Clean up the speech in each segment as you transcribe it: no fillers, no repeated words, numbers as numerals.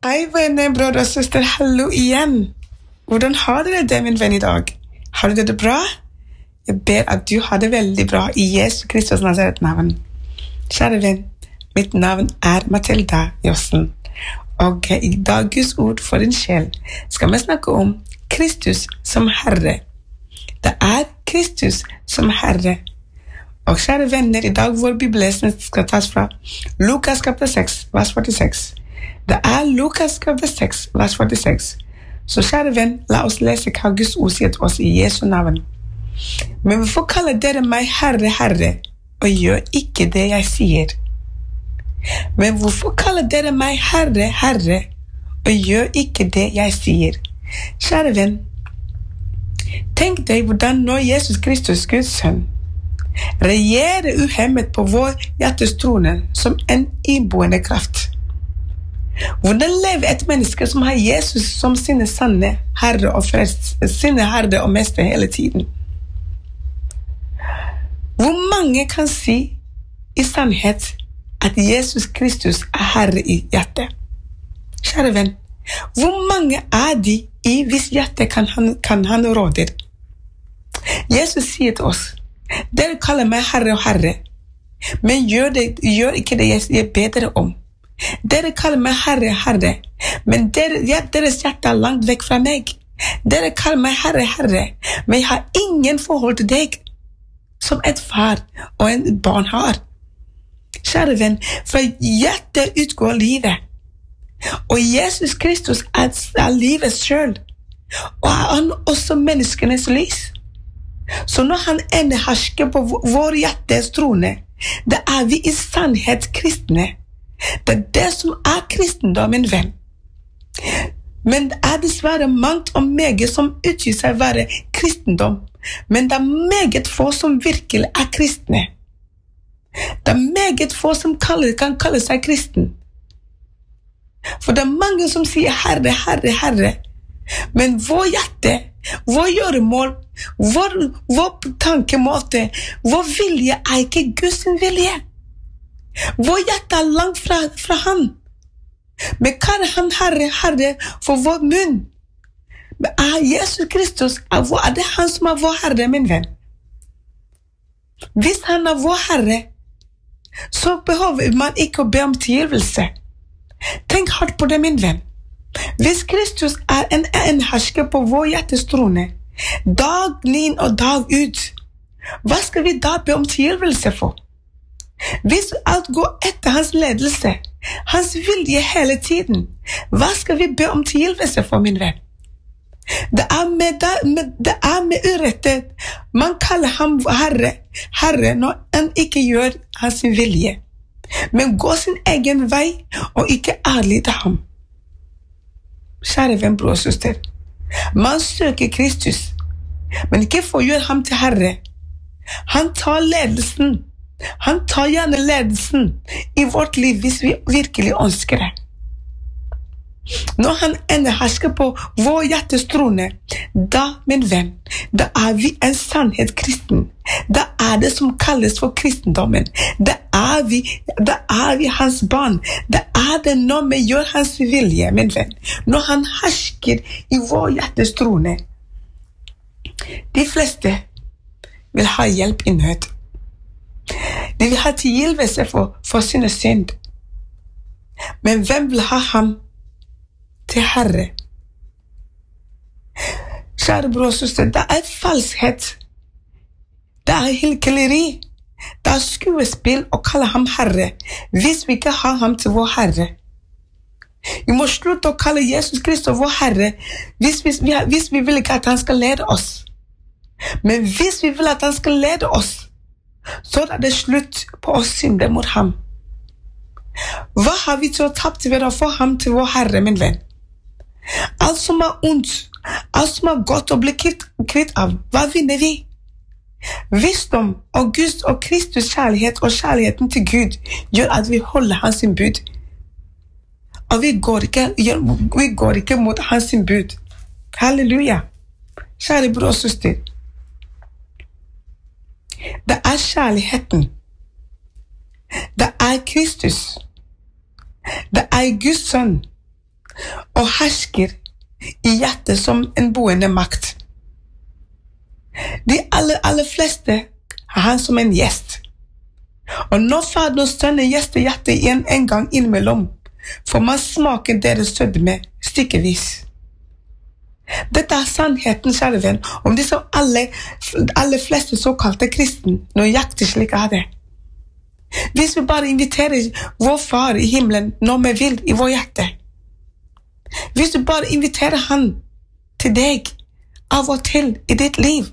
Hei venner, bror og søster, hallo igjen. Hvordan har dere det, min venn, i dag? Har dere det bra? Jeg ber at du har det veldig bra i Jesu Kristus Nazaret-navn. Kjære venn, mitt navn Mathilda Jossen. Og i dag Guds ord for din sjel skal vi snakke om Kristus som Herre. Det Kristus som Herre. Og kjære venner, i dag vår bibellesning skal tas fra Lukas kapitel 6, vers 46. Det Lukas kapitel 6, vers 46. Så kjære venn, la oss lese hva Guds ord sier til oss i Jesu navn. Men hvorfor kaller dere meg Herre, Herre, og gjør ikke det jeg sier? Men hvorfor kaller dere meg Herre, Herre, og gjør ikke det jeg sier? Kjære venn, tenk deg hvordan når Jesus Kristus, Guds sønn, regjerer uhemmet på vår hjertes trone som en iboende kraft. Hvordan lever et menneske som har Jesus som sine sanne herre og frelst, sine herre og mester hele tiden? Hvor mange kan si i sannhet at Jesus Kristus herre i hjertet? Kjære venn, hvor mange de i hvis hjerte kan han råde? Jesus sier til oss, dere kaller meg herre og herre, men gjør ikke det jeg ber dere om. Dere kaller meg herre, herre, men deres hjerte langt vekk fra meg. Dere kaller meg herre, herre, men jeg har ingen forhold til deg, som et far og en barn har. Kjære venn, fra hjertet utgår livet, og Jesus Kristus livet selv, og han også menneskenes lys. Så når han ender hersker på vår hjertes trone, det vi i sannhet kristne. Det det som kristendommen, venn. Men det dessverre mangt og meget som utgir seg være kristendom, men det meget få som virkelig kristne. Det meget få som kan kalle seg kristen. For det mange som sier Herre, Herre, Herre, men vår hjerte, vår gjøremål, vår tankemåte, vår vilje ikke Guds vilje. Vår hjerte langt fra han. Men kaller han Herre, Herre for vår munn. Men Jesus Kristus, hvor det han som vår Herre, min venn? Hvis han vår Herre, så behøver man ikke å be om tilgivelse. Tenk hardt på det, min venn. Hvis Kristus en hersker på vår hjertes trone, dag inn og dag ut, hva skal vi da be om tilgivelse for? Hvis alt går etter hans ledelse, hans vilje hele tiden, hva skal vi be om tilgivelse for, min venn? Det med urettet. Man kaller ham Herre, Herre, når han ikke gjør hans vilje, men går sin egen vei og ikke adlyder ham. Kjære venn, bror og søster, man søker Kristus, men ikke for å gjøre ham til Herre. Han tar ledelsen. Han tar gjerne ledelsen i vårt liv hvis vi virkelig ønsker det. Når han ender hersker på vår hjertes trone, da, min venn, da vi en sannhet kristen. Da det som kalles for kristendommen. Da vi hans barn. Da det når vi gjør hans vilje, min venn. Når han hersker i vår hjertes trone. De fleste vil ha hjelp i nød. De vil ha tilgivelse for sine synd. Men hvem vil ha ham til Herre? Kjære bror og søster, det falskhet. Det hykleri. Det skuespill å kalle ham Herre, hvis vi ikke har ham til vår Herre. Vi må slutte å kalle Jesus Kristus vår Herre, hvis vi vil ikke at han skal lede oss. Men hvis vi vil at han skal lede oss, så det slutt på å synde mot ham. Hva har vi til å tapt ved å få ham til vår Herre, min venn? Alt som ondt, alt som godt å bli kvitt av, hva vinner vi? Visdom og Guds og Kristus kjærlighet og kjærligheten til Gud gjør at vi holder hans bud. Og vi går ikke mot hans bud. Halleluja. Kjære bror og søster. Det kjærligheten. Det Kristus. Det Guds sønn og hersker i hjertet som en boende makt. De aller fleste har han som en gjest. Og når Faderen og Sønnen gjester hjertet en gang innimellom, får man smaken deres sødme stykkevis. Dette er sannheten, kjære venn, om de som aller fleste såkalte kristen nøyaktig slik er det. Hvis vi bare inviterer vår far i himmelen når vi vil i vår hjerte, hvis du bare inviterer han til deg av og til i ditt liv,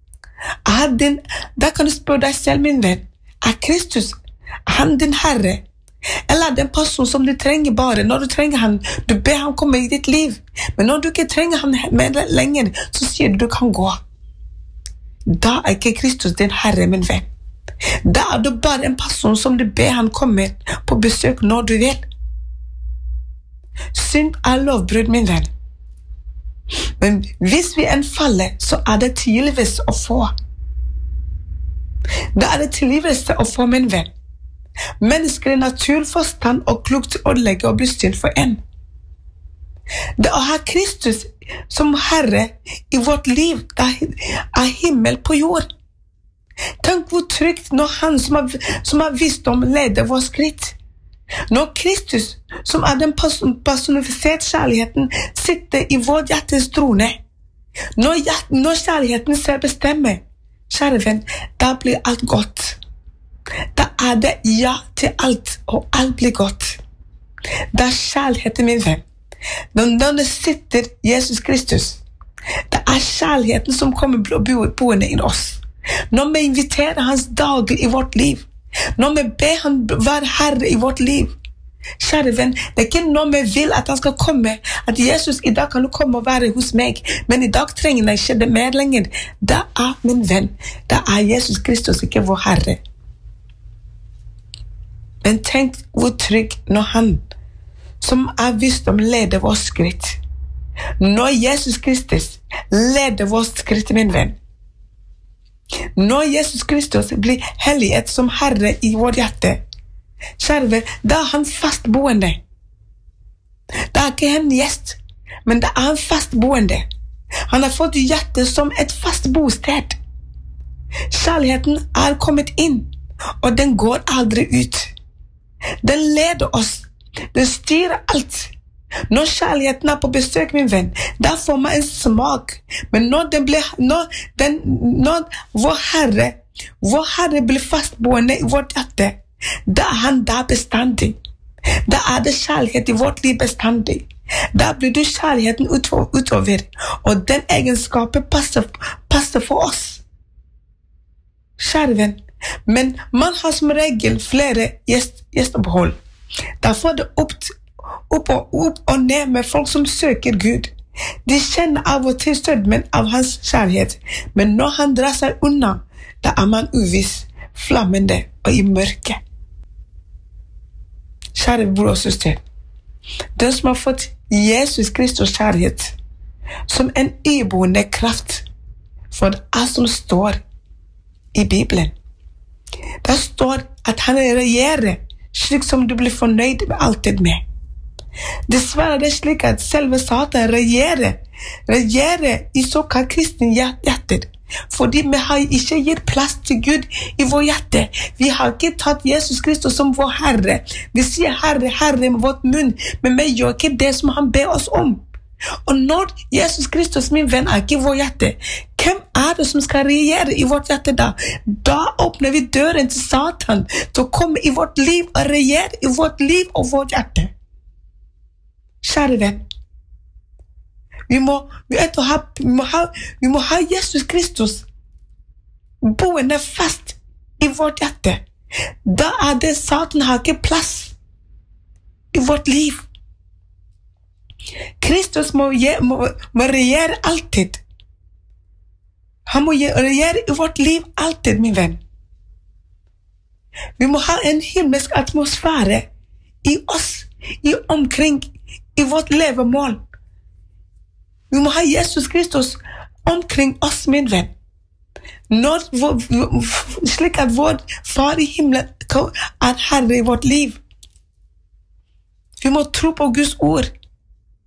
da kan du spørre deg selv, min venn, er Kristus, er han din Herre? Eller den person som du trenger bare når du trenger han, du ber han komme i ditt liv, men når du ikke trenger han med lenger, så sier du kan gå. Da er ikke Kristus din Herre, min venn. Da er du bare en person som du ber han komme på besøk når du vil. Synd er lovbrudd, min venn. Men hvis vi faller, så er det tilgivelse å få. Da er det tilgivelse å få, min venn. Mennesker i naturforstand og klokt ødelegger og blir stilt for en. Det å ha Kristus som Herre i vårt liv, det er himmel på jord. Tenk hvor trygt når han som har visdom leder vår skritt. Når Kristus, som er den personifiserte kjærligheten, sitter i vårt hjertes trone. Når kjærligheten selv bestemmer, kjære venn, da blir alt godt. Da er det ja til alt, og alt blir godt. Det er kjærligheten, min venn. Når det sitter Jesus Kristus, det er kjærligheten som kommer boende i oss. Når vi inviterer hans dager i vårt liv, når vi ber han være Herre i vårt liv, kjære venn, det er ikke når vi vil at han skal komme, at Jesus, i dag kan du komme og være hos meg, men i dag trenger jeg ikke det mer lenger. Da er, min venn, da er Jesus Kristus ikke vår Herre. Men tenk hvor trygg når han, som er visdom, leder vår skritt. Når Jesus Kristus leder vår skritt, min venn. Når Jesus Kristus blir hellighet som Herre i vårt hjerte, kjære venn, da er han fastboende. Det er ikke en gjest, men det er han fastboende. Han har fått hjertet som et fast bosted. Kjærligheten er kommet inn, og den går aldri ut. Den leder oss. Den styrer alt. Når kjærligheten er på besøk, min venn, da får man en smak. Men når vår Herre blir fastboende i vårt hjerte, da er han der bestandig. Da er det kjærlighet i vårt liv bestandig. Da blir det kjærligheten utover, og den egenskapen passer for oss. Kjære venn, men man har som regel flere gjesteopphold. Derfor er det opp og ned med folk som søker Gud. De kjenner av og til sødmen av hans kjærlighet, men når han drar seg unna, da er man uviss, flammende og i mørke. Kjære bror og søster, den som har fått Jesus Kristus kjærlighet som en iboende kraft for alt som står i Bibelen. Det står at han regjerer slik som du blir fornøyd med alltid med. Dessverre er det slik at selve Satan regjerer i såkalt kristne hjerter, fordi vi har ikke gitt plass til Gud i vår hjerte. Vi har ikke tatt Jesus Kristus som vår Herre. Vi sier Herre, Herre med vårt munn, men vi gjør ikke det som han ber oss om. Og når Jesus Kristus, min venn, er ikke i vår hjerte, hvem er det som skal regjere i vårt hjerte da? Da åpner vi døren til Satan til å komme i vårt liv og regjere i vårt liv og vårt hjerte. Kjære venn, vi må ha Jesus Kristus boende fast i vårt hjerte. Da er det Satan har ikke plass i vårt liv. Kristus må regjere alltid. Han må regjere i vårt liv alltid, min venn. Vi må ha en himmelsk atmosfære i oss, omkring, i vårt levemål. Vi må ha Jesus Kristus omkring oss, min venn. Slik at vår far i himmelen er Herre i vårt liv. Vi må tro på Guds ord.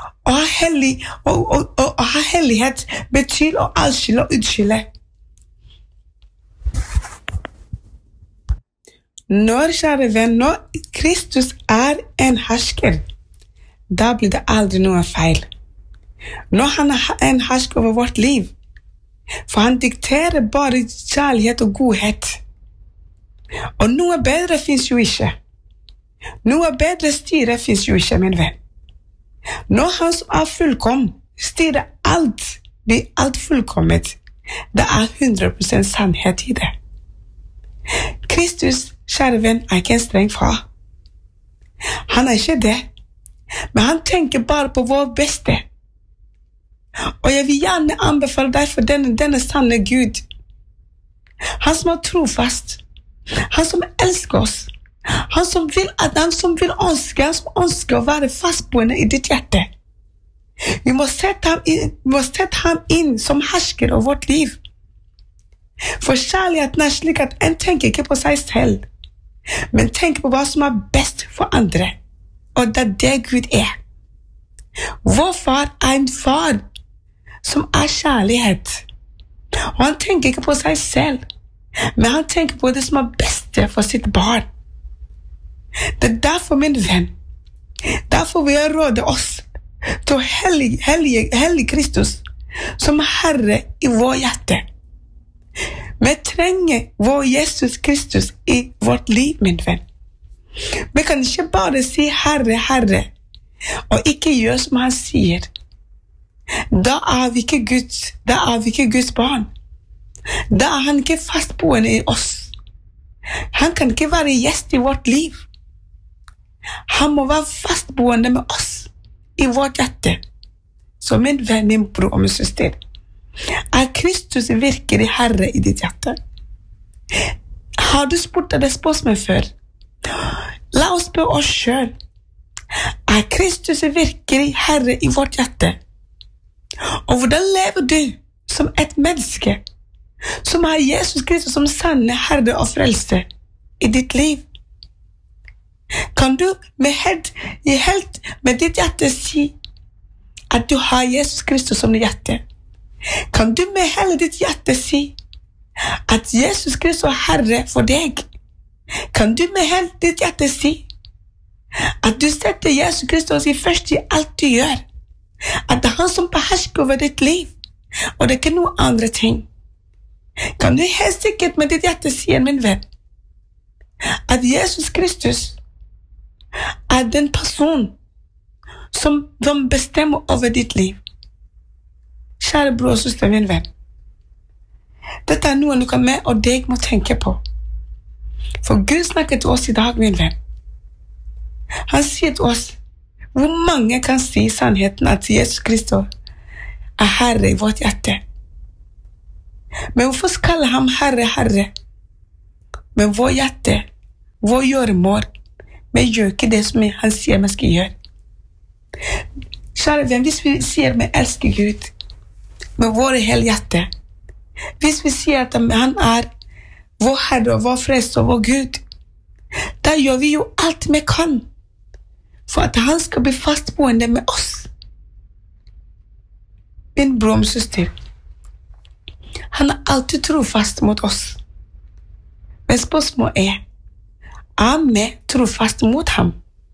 Å ha hellighet betyr å avskille og utskille. Kjære venn, når Kristus en hersker, da blir det aldri noe feil. Når han en hersker over vårt liv, for han dikterer bare kjærlighet og godhet. Og noe bedre finnes jo ikke. Noe bedre styre finnes jo ikke, min venn. Når han som fullkommen, styrer alt, blir alt fullkommet. Det 100% sannhet i det. Kristus, kjære venn, ikke en streng far. Han ikke det, men han tenker bare på vår beste. Og jeg vil gjerne anbefale deg for denne sanne Gud. Han som trofast. Han som elsker oss. Han som ønsker å være fastboende i ditt hjerte. Vi må sette ham inn som hersker over vårt liv. For kjærligheten slik at en tenker ikke på seg selv, men tenker på hva som best for andre. Og det Gud Vår far en far som kjærlighet. Og han tenker ikke på seg selv, men han tenker på det som beste for sitt barn. Det derfor, min venn, derfor vil jeg råde oss til hellige Kristus som Herre i vår hjerte. Vi trenger vår Jesus Kristus i vårt liv, min venn. Vi kan ikke bare si Herre, Herre, og ikke gjøre som han sier. Da vi ikke Guds barn. Da han ikke fastboende i oss. Han kan ikke være gjest i vårt liv. Han må være fastboende med oss i vårt hjerte. Så min venn, min bror og min søster, Kristus virkelig Herre i ditt hjerte? Har du spurt deg det spørsmålet før? La oss spørre oss selv. Kristus virkelig Herre i vårt hjerte? Og hvordan lever du som et menneske som har Jesus Kristus som sanne Herre og frelse i ditt liv? Kan du helt med ditt hjerte si at du har Jesus Kristus som ditt hjerte? Kan du med hele ditt hjerte si at Jesus Kristus Herre for deg? Kan du med hele ditt hjerte si at du setter Jesus Kristus i først i alt du gjør? At det han som behersker over ditt liv, og det ikke noe andre ting? Kan du helt sikkert med ditt hjerte si, min venn, at Jesus Kristus den person som bestemmer over ditt liv? Kjære bror og søster, min venn, dette noe du kan med og deg må tenke på. For Gud snakker til oss i dag, min venn. Han sier til oss, hvor mange kan si sannheten at Jesus Kristus Herre i vårt hjerte? Men hvorfor skal han Herre, Herre? Men vår hjerte, vår gjøremål, vi gjør ikke det som han sier vi skal gjøre. Kjære venn, hvis vi sier vi elsker Gud med våre hele hjerte, hvis vi sier at han vår Herre og vår frelser og vår Gud, da gjør vi jo alt vi kan for at han skal bli fastboende med oss. Min bror og søster, han alltid trofast mot oss. Men spørsmålet vi trofast mot ham?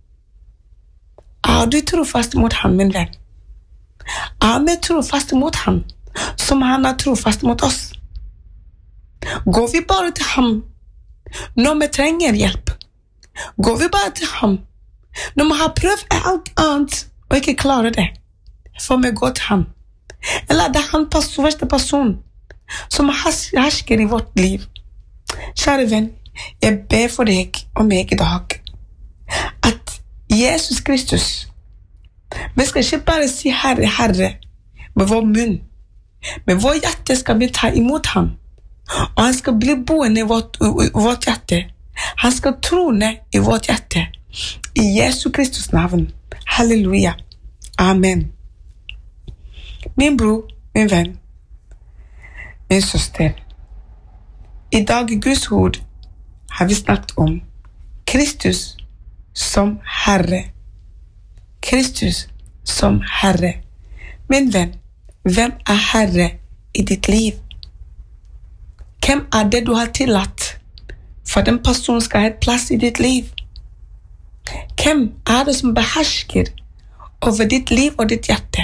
Du trofast mot ham, min venn? Vi trofast mot ham som han trofast mot oss? Går vi bare til ham når vi trenger hjelp? Går vi bare til ham når vi har prøvd alt annet og ikke klarer det? For vi går til ham. Eller det han første person som hersker i vårt liv? Kjære venn, jeg ber for deg og meg i dag at Jesus Kristus, vi skal ikke bare si Herre, Herre med vår munn, men vår hjerte skal vi ta imot ham, og han skal bli boende i vårt hjerte. Han skal trone i vårt hjerte. I Jesu Kristus navn. Halleluja. Amen. Min bror, min venn, min søster, i dag i Guds ord har vi snakket om Kristus som Herre. Kristus som Herre. Min venn, hvem Herre i ditt liv? Hvem det du har tillatt for den personen skal ha et plass i ditt liv? Hvem det som behersker over ditt liv og ditt hjerte?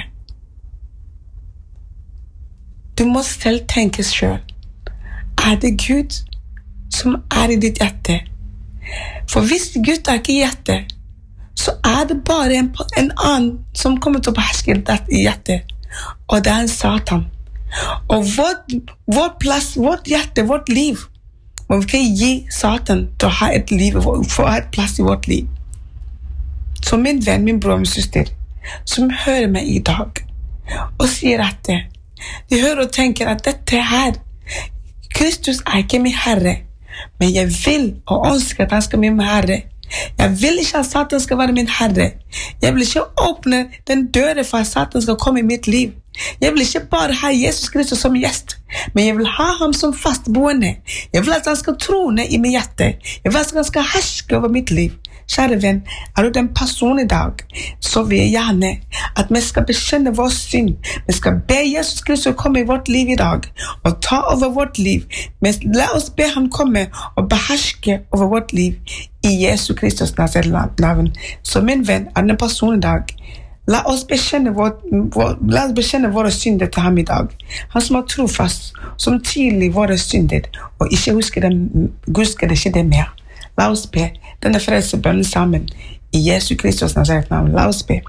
Du må selv tenke selv. Det Gud som i ditt hjerte? For hvis Gud ikke i hjertet, så det bare en annen som kommer til å beherske det i hjertet, og det en Satan. Og vår plass, vårt hjerte, vårt liv, må vi ikke gi Satan til å ha et liv, for å ha et plass i vårt liv. Så min venn, min bror, min søster, som hører meg i dag, og sier at de hører og tenker at dette her, Kristus ikke min Herre, men jeg vil og ønsker at han skal være min Herre. Jeg vil ikke at Satan skal være min Herre. Jeg vil ikke åpne den døren for at Satan skal komme i mitt liv. Jeg vil ikke bare ha Jesus Kristus som gjest, men jeg vil ha ham som fastboende. Jeg vil at han skal trone i mitt hjerte. Jeg vil at han skal herske over mitt liv. Kjære venn, du den personen i dag, så vil jeg gjerne at vi skal bekjenne vår synd. Vi skal be Jesus Kristus komme i vårt liv i dag, og ta over vårt liv. Men la oss be han komme og beherske over vårt liv i Jesus Kristus navn. Så min venn, den personen i dag, la oss bekjenne våre synder til ham i dag. Han som trofast, som tidlig våre synder, og ikke husker det ikke det mer. La oss be denne frelsebønnen sammen i Jesu Kristus Nazaret navn. La oss be.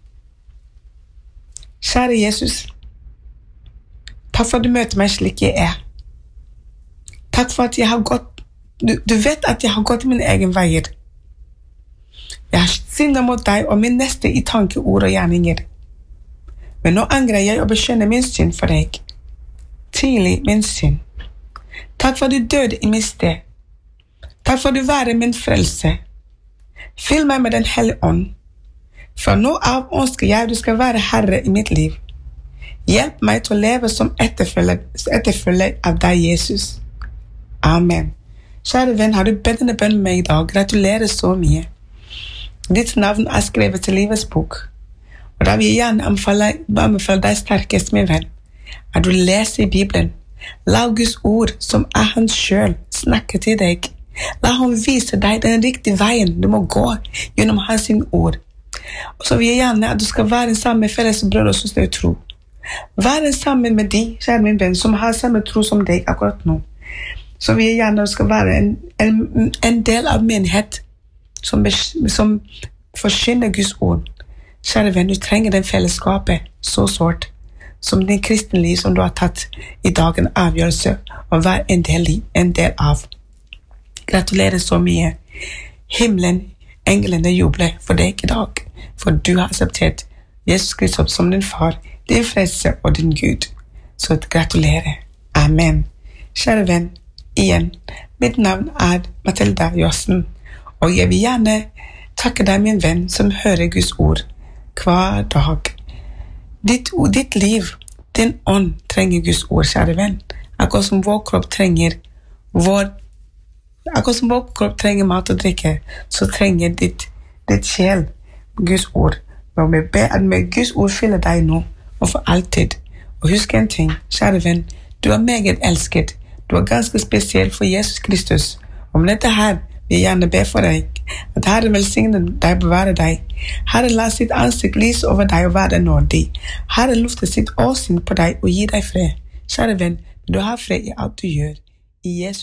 Kjære Jesus, takk for at du møter meg slik jeg Takk for at jeg har gått, du vet at jeg har gått min egen veier. Jeg har syndet mot deg og min neste i tanke, ord og gjerninger. Men nå angrer jeg og bekjenner min synd for deg. Tidlig min synd. Takk for at du døde i min sted. Takk for at du være min frelse. Fyll meg med den hellige ånd. Fra nå av ønsker jeg at du skal være Herre i mitt liv. Hjelp meg til å leve som etterfølger av deg, Jesus. Amen. Kjære venn, har du bedt denne bønnen med meg i dag? Gratulerer så mye. Ditt navn skrevet til livets bok. Og da vil jeg gjerne anbefale deg sterkest, min venn, at du leser i Bibelen. La Guds ord, som han selv, snakke til deg. La ham vise deg den riktige veien du må gå gjennom hans ord. Og så vil jeg gjerne at du skal være sammen med felles brød og søster i tro. Være sammen med de, kjære min venn, som har samme tro som deg akkurat nå. Så vil jeg gjerne at du skal være en del av menighet som forkynner Guds ord. Kjære venn, du trenger den fellesskapet så sårt som din kristne liv som du har tatt i dag en avgjørelse å være en del av. Gratulerer så mye. Himmelen, englene jubler for deg i dag, for du har akseptert Jesus Kristus som din far, din frelse og din Gud. Så gratulerer. Amen. Kjære venn, igjen, mitt navn Matilda Jossen, og jeg vil gjerne takke deg, min venn, som hører Guds ord hver dag. Ditt liv, din ånd trenger Guds ord, kjære venn. Akkurat som vår kropp trenger mat og drikke, så trenger ditt sjel Guds ord. Og vi ber at med Guds ord fyller deg nå, og for alltid. Og husk en ting, kjære venn, du meget elsket. Du ganske spesiell for Jesus Kristus. Og med dette her vil jeg gjerne be for deg, at Herre velsigne deg, bevare deg. Herre la sitt ansikt lyse over deg og være nådig. Herre lufte sitt åsyn på deg og gi deg fred. Kjære venn, du har fred i alt du gjør. I Jesu